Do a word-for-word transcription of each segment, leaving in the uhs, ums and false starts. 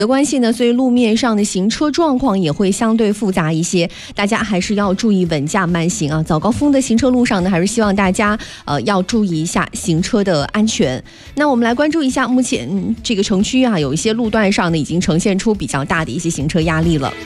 的关系呢，所以路面上的行车状况也会相对复杂一些，大家还是要注意稳驾慢行啊。早高峰的行车路上呢，还是希望大家呃要注意一下行车的安全。那我们来关注一下，目前、嗯、这个城区啊，有一些路段上呢，已经呈现出比较大的一些行车压力了。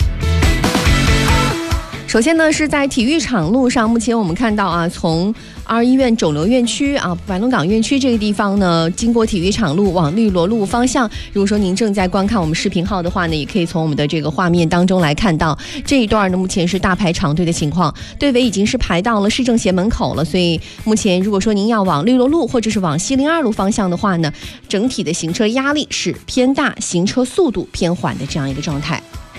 首先呢，是在体育场路上，目前我们看到啊，从二医院肿瘤院区啊，白龙岗院区这个地方呢，经过体育场路往绿萝路方向，如果说您正在观看我们视频号的话呢，也可以从我们的这个画面当中来看到这一段呢，目前是大排长队的情况，队尾已经是排到了市政协门口了，所以目前如果说您要往绿萝路或者是往西零二路方向的话呢，整体的行车压力是偏大，行车速度偏缓的这样一个状态。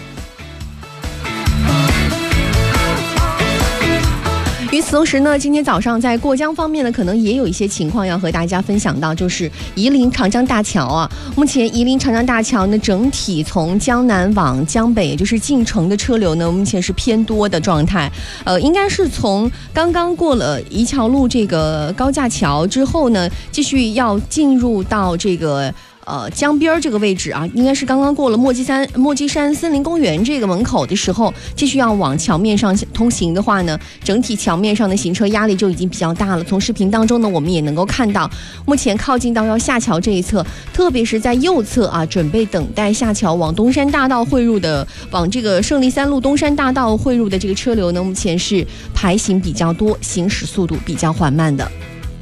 与此同时呢，今天早上在过江方面呢，可能也有一些情况要和大家分享到，就是夷陵长江大桥啊。目前夷陵长江大桥呢，整体从江南往江北，也就是进城的车流呢，目前是偏多的状态。呃，应该是从刚刚过了宜桥路这个高架桥之后呢，继续要进入到这个。呃，江边这个位置啊，应该是刚刚过了墨迹山墨迹山森林公园这个门口的时候，继续要往桥面上通行的话呢，整体桥面上的行车压力就已经比较大了。从视频当中呢，我们也能够看到，目前靠近到要下桥这一侧，特别是在右侧啊，准备等待下桥往东山大道汇入的，往这个胜利三路东山大道汇入的这个车流呢，目前是排行比较多，行驶速度比较缓慢的。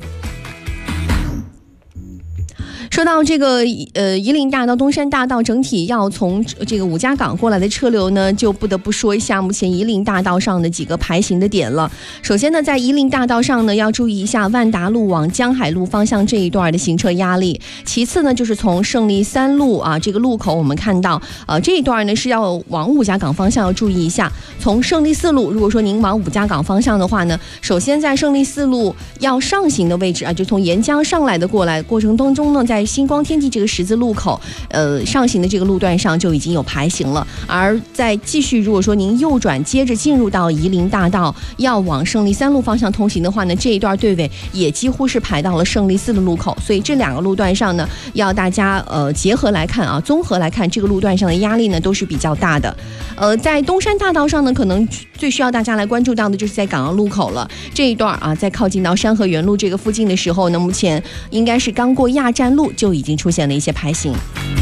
说到这个呃夷陵大道、东山大道，整体要从这个五家港过来的车流呢，就不得不说一下目前夷陵大道上的几个排行的点了。首先呢，在夷陵大道上呢，要注意一下万达路往江海路方向这一段的行车压力。其次呢，就是从胜利三路啊这个路口，我们看到呃这一段呢是要往五家港方向要注意一下。从胜利四路，如果说您往五家港方向的话呢，首先在胜利四路要上行的位置啊，就从沿江上来的过来过程当中呢，在星光天地这个十字路口，呃，上行的这个路段上就已经有排行了。而在继续，如果说您右转，接着进入到夷陵大道，要往胜利三路方向通行的话呢，这一段队尾也几乎是排到了胜利四的路口。所以这两个路段上呢，要大家呃结合来看啊，综合来看，这个路段上的压力呢都是比较大的。呃，在东山大道上呢，可能最需要大家来关注到的就是在港澳路口了。这一段啊，在靠近到山河园路这个附近的时候呢，目前应该是刚过亚站路就已经出现了一些排行。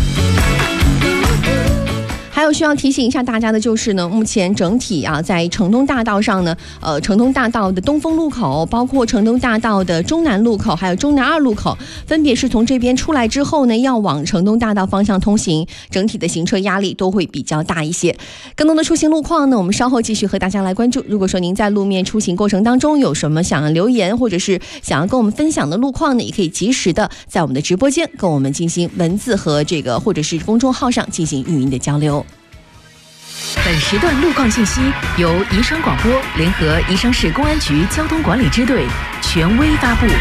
还有需要提醒一下大家的就是呢，目前整体啊，在城东大道上呢，呃，城东大道的东风路口，包括城东大道的中南路口，还有中南二路口，分别是从这边出来之后呢，要往城东大道方向通行，整体的行车压力都会比较大一些。更多的出行路况呢，我们稍后继续和大家来关注。如果说您在路面出行过程当中有什么想要留言，或者是想要跟我们分享的路况呢，也可以及时的在我们的直播间跟我们进行文字和这个或者是公众号上进行语音的交流。 本时段路况信息由宜昌广播联合宜昌市公安局交通管理支队权威发布。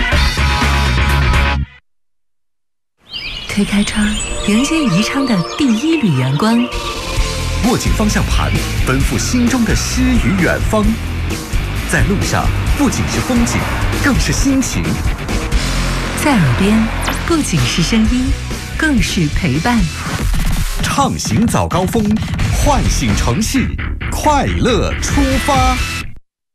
推开窗，迎接宜昌的第一缕阳光。 握紧方向盘，奔赴心中的诗与远方。在路上，不仅是风景，更是心情。 在耳边，不仅是声音，更是陪伴。 畅行早高峰，唤醒城市，快乐出发。